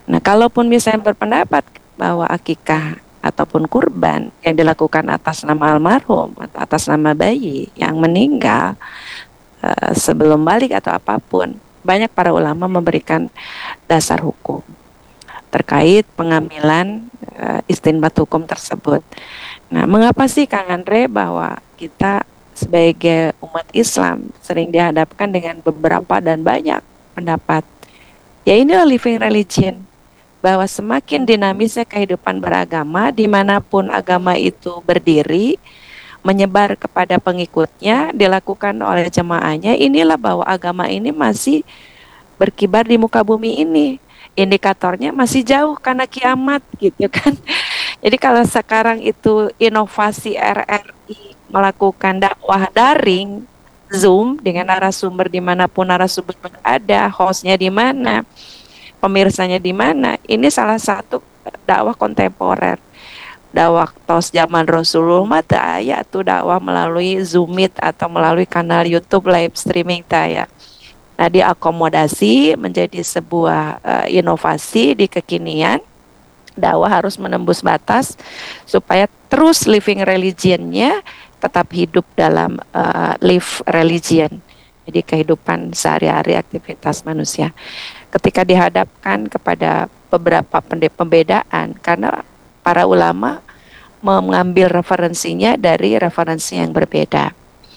Nah, kalaupun misalnya berpendapat bahwa akikah ataupun kurban yang dilakukan atas nama almarhum atau atas nama bayi yang meninggal sebelum balik atau apapun, banyak para ulama memberikan dasar hukum terkait pengambilan istinbat hukum tersebut. Nah, mengapa sih Kang Andre bahwa kita sebagai umat Islam sering dihadapkan dengan beberapa dan banyak pendapat? Ya inilah living religion, bahwa semakin dinamisnya kehidupan beragama, dimanapun agama itu berdiri, menyebar kepada pengikutnya, dilakukan oleh jemaahnya, inilah bahwa agama ini masih berkibar di muka bumi ini. Indikatornya masih jauh karena kiamat gitu kan. Jadi kalau sekarang itu inovasi RRI melakukan dakwah daring, Zoom dengan narasumber dimanapun narasumber berada, hostnya di mana, pemirsanya di mana, ini salah satu dakwah kontemporer. Dakwah tos zaman Rasulullah mata ya tuh dakwah melalui Zoom Meet atau melalui kanal YouTube live streaming ya. Nah, diakomodasi menjadi sebuah inovasi di kekinian. Dakwah harus menembus batas supaya terus living religionnya tetap hidup dalam live religion. Jadi kehidupan sehari-hari aktivitas manusia. Ketika dihadapkan kepada beberapa pembedaan, karena para ulama mengambil referensinya dari referensi yang berbeda,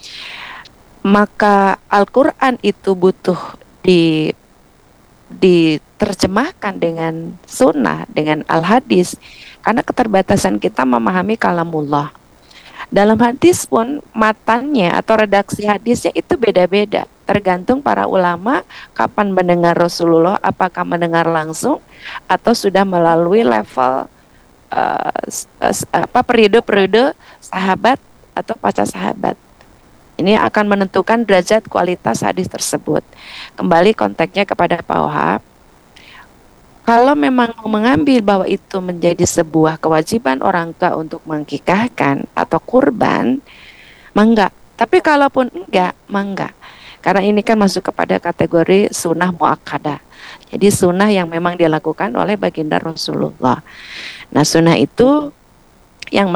maka Al-Quran itu butuh di diterjemahkan dengan sunnah, dengan al-hadis, karena keterbatasan kita memahami kalamullah. Dalam hadis pun matanya atau redaksi hadisnya itu beda-beda, tergantung para ulama kapan mendengar Rasulullah, apakah mendengar langsung atau sudah melalui level periode-periode sahabat atau pasca sahabat. Ini akan menentukan derajat kualitas hadis tersebut. Kembali konteksnya kepada Pak Wahab. Kalau memang mengambil bahwa itu menjadi sebuah kewajiban orang tua untuk mengkikahkan atau kurban, mangga. Tapi kalaupun enggak, mangga. Karena ini kan masuk kepada kategori sunnah muakkadah. Jadi sunnah yang memang dilakukan oleh baginda Rasulullah. Nah, sunnah itu yang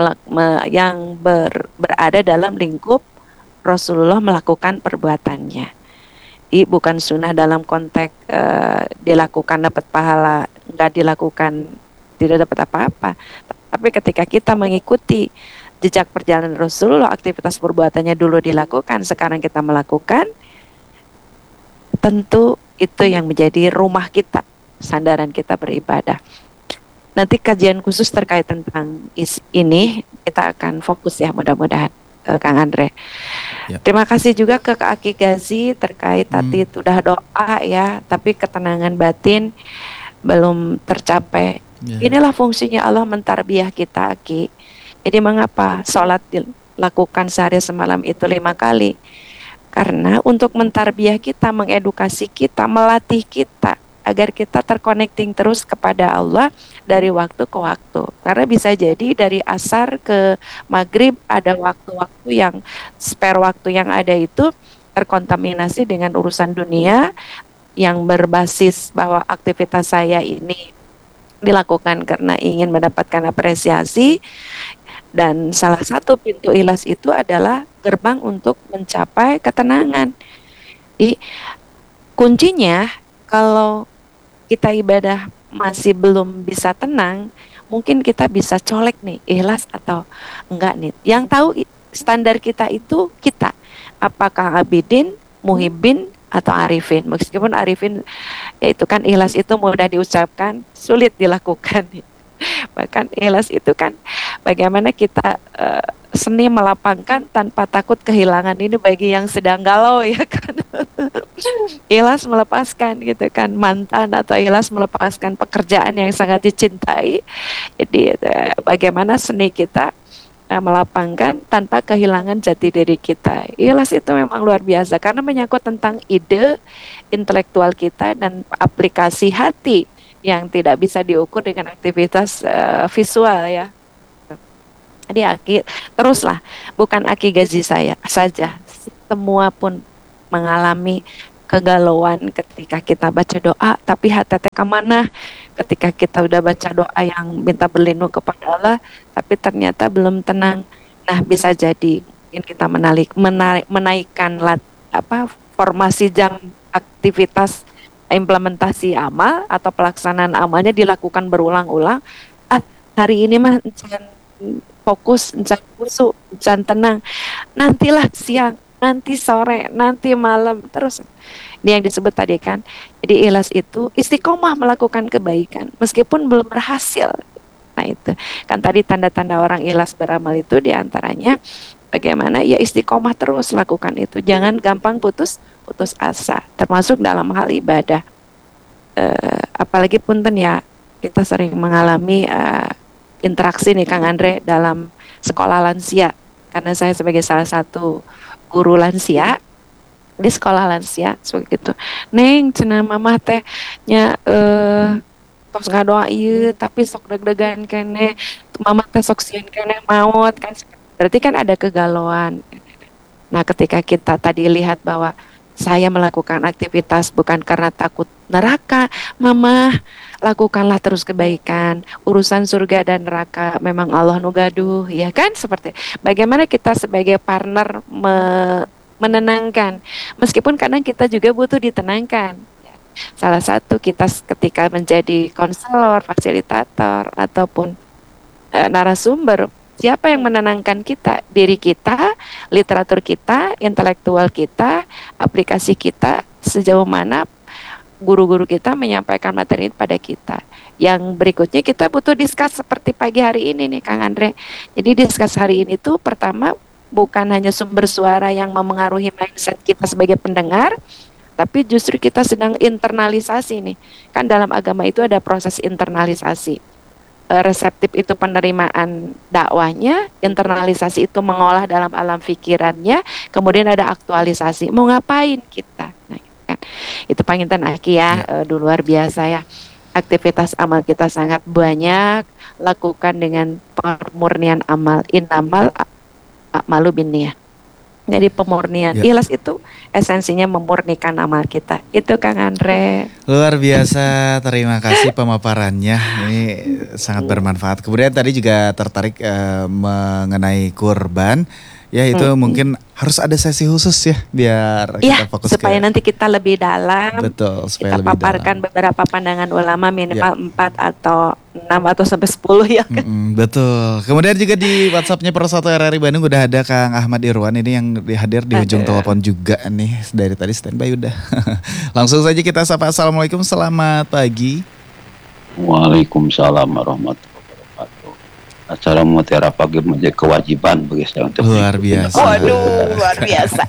berada dalam lingkup Rasulullah melakukan perbuatannya. Bukan sunnah dalam konteks dilakukan dapat pahala, nggak dilakukan tidak dapat apa-apa. Tapi ketika kita mengikuti jejak perjalanan Rasulullah, aktivitas perbuatannya dulu dilakukan, sekarang kita melakukan, tentu itu yang menjadi rumah kita, sandaran kita beribadah. Nanti kajian khusus terkait tentang ini kita akan fokus ya, mudah-mudahan Kang Andre. Ya. Terima kasih juga ke Kak Aki Gazi terkait tadi sudah doa ya, tapi ketenangan batin belum tercapai. Ya. Inilah fungsinya Allah mentarbiyah kita, Aki. Jadi mengapa sholat dilakukan sehari semalam itu 5 kali? Karena untuk mentarbiyah kita, mengedukasi kita, melatih kita agar kita terconnecting terus kepada Allah dari waktu ke waktu. Karena bisa jadi dari asar ke maghrib ada waktu-waktu yang spare waktu yang ada itu terkontaminasi dengan urusan dunia yang berbasis bahwa aktivitas saya ini dilakukan karena ingin mendapatkan apresiasi, dan salah satu pintu ikhlas itu adalah gerbang untuk mencapai ketenangan. Jadi kuncinya kalau kita ibadah masih belum bisa tenang, mungkin kita bisa colek nih ikhlas atau enggak nih. Yang tahu standar kita itu kita, apakah abidin, muhibbin atau arifin. Meskipun arifin ya itu kan ikhlas itu mudah diucapkan, sulit dilakukan. Bahkan ikhlas itu kan bagaimana kita seni melapangkan tanpa takut kehilangan, ini bagi yang sedang galau ya kan. Ikhlas melepaskan gitu kan mantan, atau ikhlas melepaskan pekerjaan yang sangat dicintai. Jadi bagaimana seni kita melapangkan tanpa kehilangan jati diri kita. Ikhlas itu memang luar biasa karena menyangkut tentang ide intelektual kita dan aplikasi hati yang tidak bisa diukur dengan aktivitas visual ya. Jadi Aki teruslah, bukan Aki Gazi saya saja, semua pun mengalami kegalauan ketika kita baca doa, tapi hati ke mana? Ketika kita udah baca doa yang minta berlindung kepada Allah, tapi ternyata belum tenang. Nah, bisa jadi mungkin kita menaikkan formasi jam aktivitas implementasi amal atau pelaksanaan amalnya dilakukan berulang-ulang. Hari ini mah jangan fokus, jangan khusyuk, jangan tenang. Nantilah siang, nanti sore, nanti malam, terus. Ini yang disebut tadi kan. Jadi ikhlas itu istiqomah melakukan kebaikan meskipun belum berhasil. Nah itu kan tadi tanda-tanda orang ikhlas beramal itu diantaranya bagaimana ya istiqomah terus lakukan itu. Jangan gampang putus asa, termasuk dalam hal ibadah. Apalagi punten ya, kita sering mengalami interaksi nih Kang Andre dalam sekolah lansia. Karena saya sebagai salah satu guru lansia di sekolah lansia seperti itu. Neng cenah mamah teh nya tos ngadoa ieu tapi sok deg-degan kene. Mamah teh sok sieun kene maot kan. Berarti kan ada kegalauan. Nah, ketika kita tadi lihat bahwa saya melakukan aktivitas bukan karena takut neraka, Mama, lakukanlah terus kebaikan. Urusan surga dan neraka memang Allah nu gaduh, ya kan? Seperti bagaimana kita sebagai partner menenangkan, meskipun kadang kita juga butuh ditenangkan. Salah satu kita ketika menjadi konselor, fasilitator, ataupun narasumber, siapa yang menenangkan kita? Diri kita, literatur kita, intelektual kita, aplikasi kita, sejauh mana guru-guru kita menyampaikan materi pada kita. Yang berikutnya kita butuh diskus seperti pagi hari ini nih Kang Andre. Jadi diskus hari ini tuh pertama bukan hanya sumber suara yang memengaruhi mindset kita sebagai pendengar, tapi justru kita sedang internalisasi nih. Kan dalam agama itu ada proses internalisasi. Reseptif itu penerimaan dakwahnya, internalisasi itu mengolah dalam alam pikirannya, kemudian ada aktualisasi. Mau ngapain kita? Nah, kan. Itu panginten Aki ya, luar biasa ya. Aktivitas amal kita sangat banyak, lakukan dengan pemurnian amal. Innamal a'malu binniyah. Jadi pemurnian ikhlas itu esensinya memurnikan amal kita. Itu Kang Andre. Luar biasa, terima kasih pemaparannya. Ini sangat bermanfaat. Kemudian tadi juga tertarik mengenai kurban. Ya itu mungkin harus ada sesi khusus ya biar kita fokus supaya nanti kita lebih dalam. Betul, supaya kita lebih paparkan dalam. Beberapa pandangan ulama minimal 4 atau 6 atau sampai 10 ya kan. Betul. Kemudian juga di WhatsApp-nya Persatu RRI Bandung udah ada Kang Ahmad Irwan ini yang hadir di ujung telepon juga nih. Dari tadi standby udah. Langsung saja kita sapa. Assalamualaikum, selamat pagi. Waalaikumsalam warahmatullahi wabarakatuh. Acara mutiara pagi menjadi kewajiban bagi saya untuk luar biasa. Waduh, luar biasa.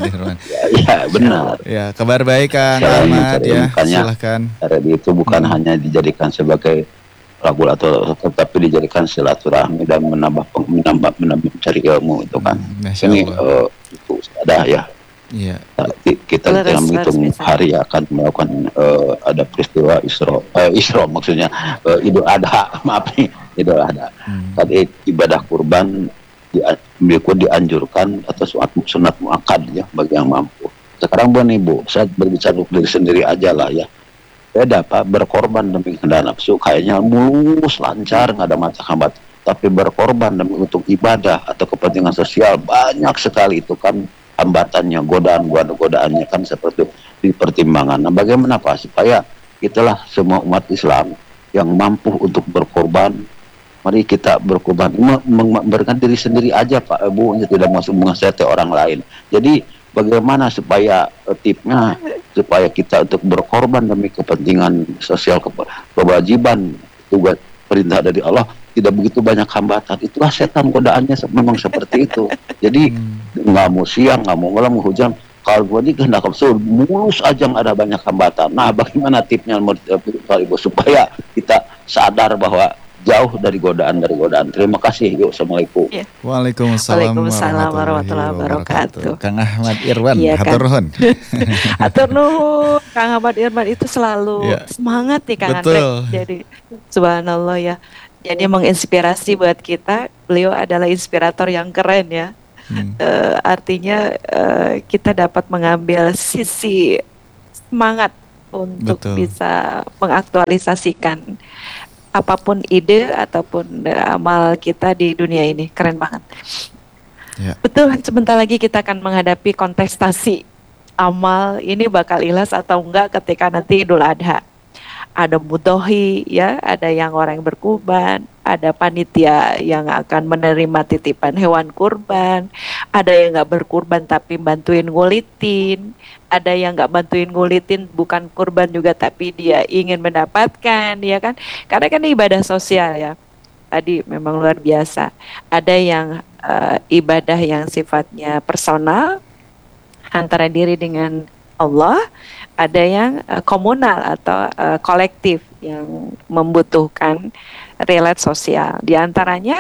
Ya, benar. Ya, kabar baik Kang Ahmad ya. Silakan. RRI itu bukan hanya dijadikan sebagai lagu atau tetapi dijadikan silaturahmi dan menambah mencari ilmu itu kan. Ini itu ada ya. Iya. Kita dalam hitung hari akan melakukan ada peristiwa Isra maksudnya Idul Adha, maaf nih, Idul Adha. Tadi ibadah kurban dianjurkan atau sunat muakkad ya bagi yang mampu. Sekarang Bu, saya berbicara untuk diri sendiri aja lah ya. Beda Pak, berkorban demi kehendak nafsu kayaknya mulus lancar nggak ada macam hambat. Tapi berkorban demi untuk ibadah atau kepentingan sosial banyak sekali itu kan hambatannya, godaannya kan seperti di pertimbangan. Nah, bagaimana Pak supaya itulah semua umat Islam yang mampu untuk berkorban, mari kita berkorban, memberikan diri sendiri aja Pak Bu, tidak masuk mengasihati orang lain. Jadi bagaimana supaya tipnya supaya kita untuk berkorban demi kepentingan sosial, kewajiban, tugas perintah dari Allah, tidak begitu banyak hambatan. Itulah setan godaannya memang seperti itu. Jadi nggak mau siang, nggak mau malam, hujan. Kalau gue ini kehendak mulus aja nggak ada banyak hambatan. Nah, bagaimana tipnya Ibu supaya kita sadar bahwa jauh dari godaan. Terima kasih. Yuk, assalamualaikum. Ya. Waalaikumsalam warahmatullahi wabarakatuh. Kang Ahmad Irwan, hatur nuhun. Hatur nuhun. Kang Ahmad Irwan itu selalu semangat nih Kang Andre. Jadi subhanallah ya. Jadi menginspirasi buat kita. Beliau adalah inspirator yang keren ya. Artinya kita dapat mengambil sisi semangat untuk Betul. bisa mengaktualisasikan apapun ide ataupun amal kita di dunia ini. Keren banget. Ya. Betul, sebentar lagi kita akan menghadapi kontestasi amal ini bakal ikhlas atau enggak ketika nanti Idul Adha. Ada mudhohi ya, ada yang orang yang berkurban, ada panitia yang akan menerima titipan hewan kurban, ada yang nggak berkurban tapi bantuin ngulitin, ada yang nggak bantuin ngulitin bukan kurban juga tapi dia ingin mendapatkan, ya kan? Karena kan ini ibadah sosial ya. Tadi memang luar biasa. Ada yang ibadah yang sifatnya personal antara diri dengan Allah, ada yang komunal atau kolektif yang membutuhkan relate sosial. Di antaranya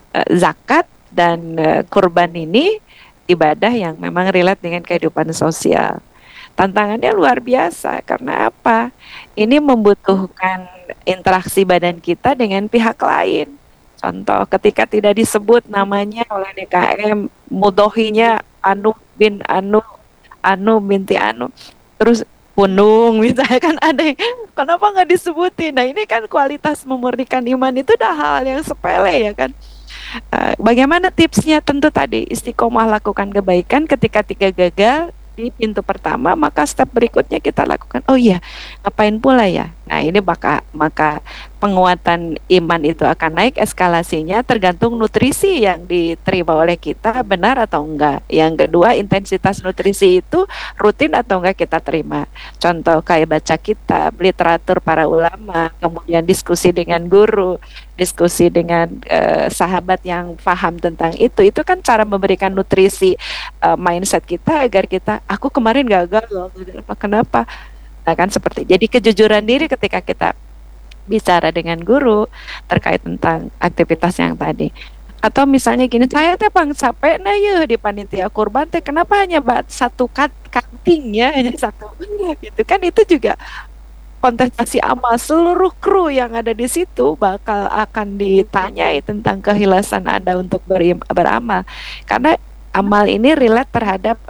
zakat dan kurban ini ibadah yang memang relate dengan kehidupan sosial. Tantangannya luar biasa karena apa? Ini membutuhkan interaksi badan kita dengan pihak lain. Contoh, ketika tidak disebut namanya oleh DKM, mudhohinya Anu bin Anu, Anu binti Anu, terus Punung misalnya kan ada yang, kenapa nggak disebutin? Nah ini kan kualitas memurnikan iman itu udah hal yang sepele ya kan. Bagaimana tipsnya? Tentu tadi istiqomah lakukan kebaikan, ketika gagal di pintu pertama maka step berikutnya kita lakukan, oh iya ngapain pula ya. Nah ini maka penguatan iman itu akan naik eskalasinya tergantung nutrisi yang diterima oleh kita benar atau enggak. Yang kedua, intensitas nutrisi itu rutin atau enggak kita terima. Contoh kayak baca kitab, literatur para ulama, kemudian diskusi dengan guru, diskusi dengan sahabat yang paham tentang itu kan cara memberikan nutrisi mindset kita agar kita, aku kemarin gagal loh, kenapa? Nah kan seperti, jadi kejujuran diri ketika kita bicara dengan guru terkait tentang aktivitas yang tadi. Atau misalnya gini, saya teh bang capek nah ya di panitia kurban teh, kenapa hanya satu cutting ya, hanya satu gitu kan. Itu juga kontestasi amal, seluruh kru yang ada di situ bakal akan ditanyai tentang keikhlasan Anda untuk beramal, karena amal ini relate terhadap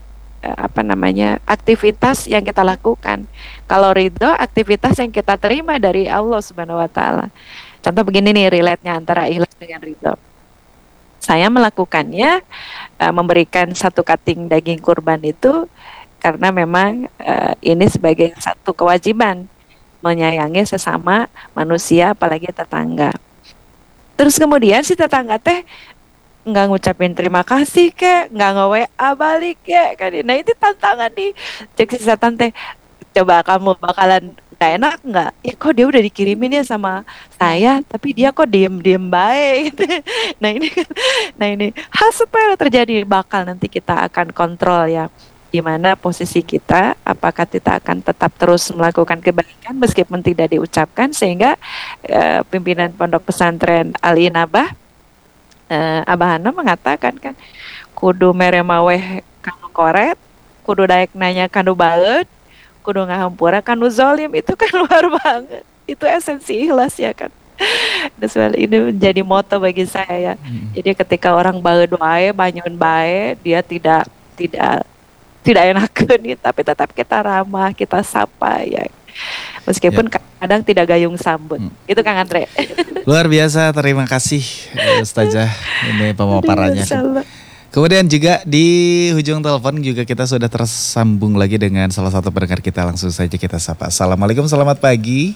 aktivitas yang kita lakukan. Kalau ridho, aktivitas yang kita terima dari Allah Subhanahu wa taala. Contoh begini nih, relate-nya antara ikhlas dengan ridho. Saya melakukannya memberikan satu cutting daging kurban itu karena memang ini sebagai satu kewajiban menyayangi sesama manusia, apalagi tetangga. Terus kemudian si tetangga teh nggak ngucapin terima kasih kek, nggak nge-WA balik kek kan. Nah itu tantangan nih, cek si setan teh, coba kamu bakalan gak enak nggak? Ya kok dia udah dikirimin ya sama saya, tapi dia kok diem baik gitu. Nah ini hal sepele terjadi, bakal nanti kita akan kontrol ya, di mana posisi kita, apakah kita akan tetap terus melakukan kebaikan meskipun tidak diucapkan, sehingga pimpinan Pondok Pesantren Al-Inabah Abah Hana mengatakan kan, kudu meremaweh kanu koret, kudu daek nanya kanu baeud, kudu ngahampura kanu zolim. Itu kan luar banget. Itu esensi ikhlas ya kan. Ini menjadi moto bagi saya ya. Jadi ketika orang baeud wae, banyun bae, dia tidak enakeun, tapi tetap kita ramah, kita sapa ya. Meskipun kadang tidak gayung sambut. Itu Kang Andre. Luar biasa, terima kasih Ustazah ini pemaparannya. Kemudian juga di ujung telepon juga kita sudah tersambung lagi dengan salah satu pendengar kita, langsung saja kita sapa. Assalamualaikum, selamat pagi.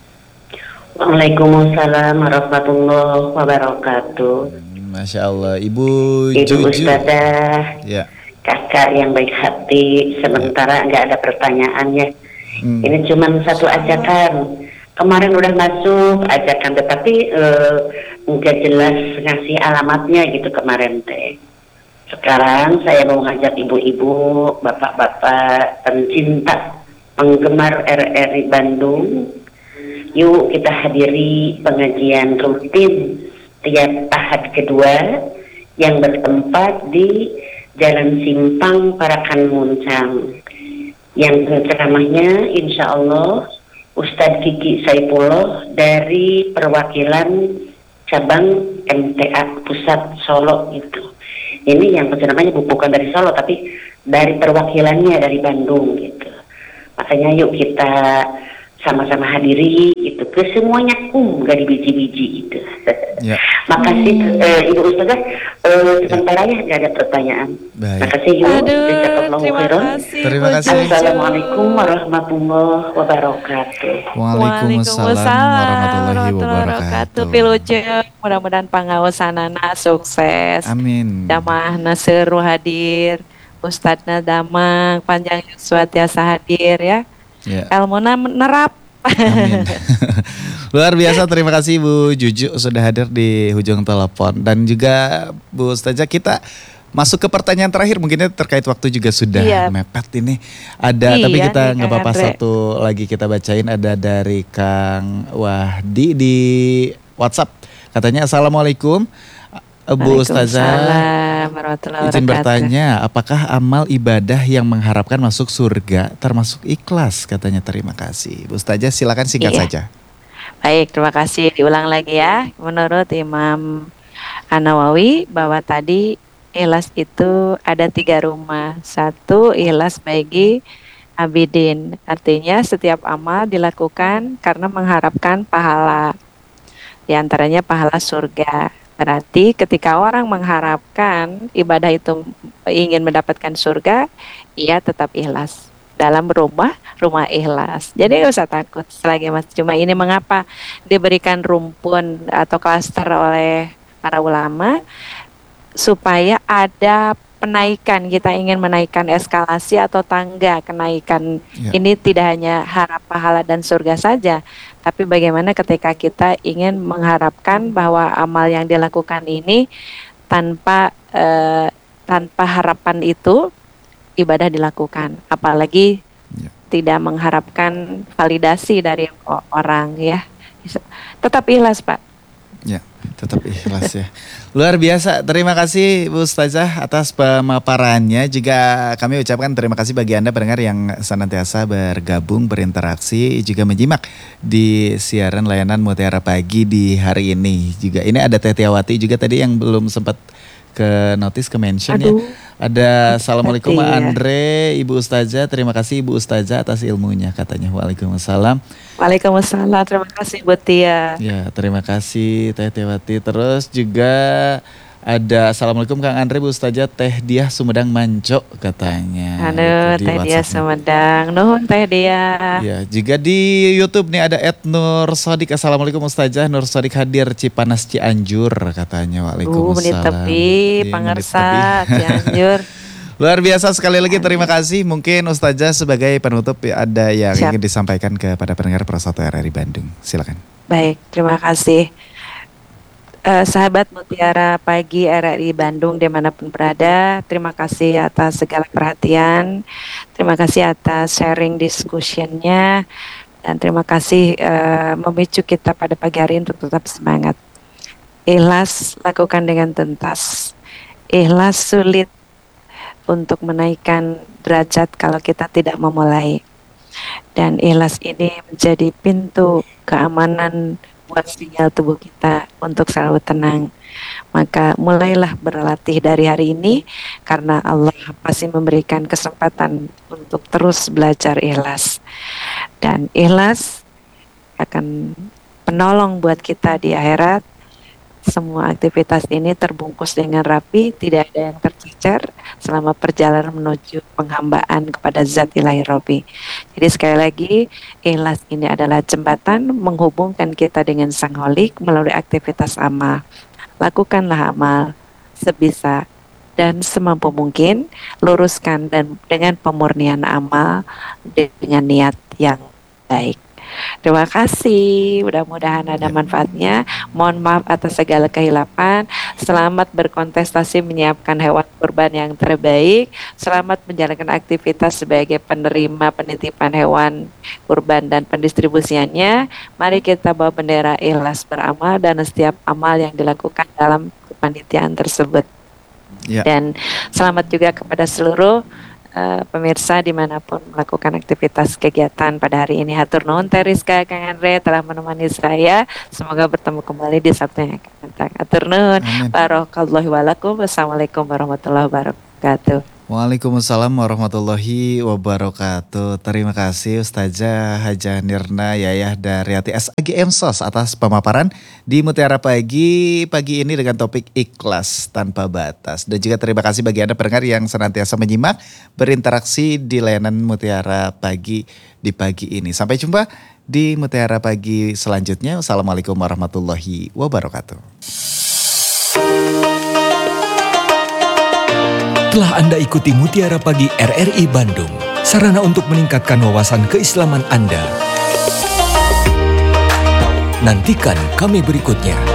Waalaikumsalam warahmatullahi wabarakatuh. Masya Allah, Ibu Juju. Ustazah. Ya. Kakak yang baik hati, sementara nggak ada pertanyaannya. Ini cuma satu ajakan. Kemarin udah masuk ajakan, tetapi nggak jelas ngasih alamatnya gitu kemarin teh. Sekarang saya mau ngajak ibu-ibu, bapak-bapak pencinta, penggemar RRI Bandung. Yuk kita hadiri pengajian rutin tiap Ahad kedua yang bertempat di Jalan Simpang Parakan Muncang. Yang ceramahnya insya Allah Ustadz Kiki Saipullah dari perwakilan cabang MTA Pusat Solo itu. Ini yang penceramahnya bukan dari Solo tapi dari perwakilannya dari Bandung gitu. Makanya yuk kita sama-sama hadiri gitu, ke semuanya gak di biji-biji gitu. Ya. Makasih Ibu Ustazah, sementara ya gak ada pertanyaan. Baik. Makasih yuk. Aduh, terima kasih. Terima Bu kasih. Juju. Assalamualaikum warahmatullahi wabarakatuh. Waalaikumsalam warahmatullahi wabarakatuh. Pilucu, mudah-mudahan pangaosanana sukses. Amin. Jamaahna seru hadir, Ustadzna damang, panjang yuswa tiasa hadir ya. Ya. Elmona menerap. Amin. Luar biasa, terima kasih Bu Juju sudah hadir di ujung telepon. Dan juga Bu Ustazah, kita masuk ke pertanyaan terakhir, mungkinnya terkait waktu juga sudah mepet ini. Ada, tapi kita nggak apa-apa, satu lagi kita bacain. Ada dari Kang Wahdi di WhatsApp. Katanya, Assalamualaikum Bu Ustazah, izin bertanya, apakah amal ibadah yang mengharapkan masuk surga termasuk ikhlas? Katanya, terima kasih. Bu Ustazah, silakan singkat saja. Baik, terima kasih. Diulang lagi ya. Menurut Imam An-Nawawi bahwa tadi ikhlas itu ada 3 rumah. 1, ikhlas bagi abidin. Artinya setiap amal dilakukan karena mengharapkan pahala. Di antaranya pahala surga. Berarti ketika orang mengharapkan ibadah itu ingin mendapatkan surga, ia tetap ikhlas dalam rumah ikhlas. Jadi gak usah takut selagi mas. Cuma ini mengapa diberikan rumpun atau klaster oleh para ulama, supaya ada penaikan, kita ingin menaikkan eskalasi atau tangga kenaikan. Ini tidak hanya harap pahala dan surga saja, tapi bagaimana ketika kita ingin mengharapkan bahwa amal yang dilakukan ini tanpa harapan itu ibadah dilakukan, apalagi tidak mengharapkan validasi dari orang ya. Tetap ikhlas, Pak. Ya, tetap ikhlas ya. Luar biasa, terima kasih Bu Ustazah atas pemaparannya. Juga kami ucapkan terima kasih bagi Anda pendengar yang senantiasa bergabung, berinteraksi, juga menyimak di siaran layanan Mutiara Pagi di hari ini. Juga ini ada Teh Tiawati juga tadi yang belum sempat ke notice, ke mention. Ya. Ada Assalamualaikum Andre, Ibu Ustazah, terima kasih Ibu Ustazah atas ilmunya katanya. Waalaikumsalam. Waalaikumsalam, terima kasih Bu Tia. Ya, terima kasih Teh Tiawati. Terus juga ada Assalamualaikum Kang Andre, Bu Ustazah, Teh Diah Sumedang Manco katanya. Halo Teh Diah Sumedang, nuhun Teh Diah. Ya, juga di YouTube nih ada @Nur Sodik. Assalamualaikum Ustazah, Nur Sodik hadir Cipanas Cianjur katanya. Waalaikumsalam. Menit tepi, pangersa Cianjur. Luar biasa, sekali lagi terima kasih. Mungkin Ustazah sebagai penutup ada yang ingin disampaikan kepada pendengar Pro 1 RRI Bandung. Silakan. Baik, terima kasih. Sahabat Mutiara Pagi RRI Bandung dimanapun berada, terima kasih atas segala perhatian, terima kasih atas sharing discussion-nya, dan terima kasih memicu kita pada pagi hari untuk tetap semangat. Ikhlas lakukan dengan tuntas. Ikhlas sulit untuk menaikkan derajat kalau kita tidak memulai. Dan ikhlas ini menjadi pintu keamanan buat sinyal tubuh kita untuk selalu tenang. Maka mulailah berlatih dari hari ini, karena Allah pasti memberikan kesempatan untuk terus belajar ikhlas. Dan ikhlas akan penolong buat kita di akhirat. Semua aktivitas ini terbungkus dengan rapi, tidak ada yang tercecer selama perjalanan menuju penghambaan kepada Zat Ilahi Rabbi. Jadi sekali lagi, ikhlas ini adalah jembatan menghubungkan kita dengan Sang Holik melalui aktivitas amal. Lakukanlah amal sebisa dan semampu mungkin, luruskan dan dengan pemurnian amal dengan niat yang baik. Terima kasih, mudah-mudahan ada manfaatnya. Mohon maaf atas segala kehilapan. Selamat berkontestasi menyiapkan hewan kurban yang terbaik. Selamat menjalankan aktivitas sebagai penerima penitipan hewan kurban dan pendistribusiannya. Mari kita bawa bendera ikhlas beramal dan setiap amal yang dilakukan dalam kepanitiaan tersebut. Dan selamat juga kepada seluruh pemirsa dimanapun melakukan aktivitas kegiatan pada hari ini. Hatur nuhun Teh Rizka, Kang Andre telah menemani saya. Semoga bertemu kembali di Sabtu yang akan datang. Hatur nuhun. Barakallahu walakum. Wassalamualaikum warahmatullahi wabarakatuh. Waalaikumsalam warahmatullahi wabarakatuh. Terima kasih Ustazah Hajah Nirna Yayah Daryati SAGM SOS atas pemaparan di Mutiara Pagi ini dengan topik ikhlas tanpa batas. Dan juga terima kasih bagi Anda pendengar yang senantiasa menyimak, berinteraksi di layanan Mutiara Pagi di pagi ini. Sampai jumpa di Mutiara Pagi selanjutnya. Wassalamualaikum warahmatullahi wabarakatuh. Telah Anda ikuti Mutiara Pagi RRI Bandung, sarana untuk meningkatkan wawasan keislaman Anda. Nantikan kami berikutnya.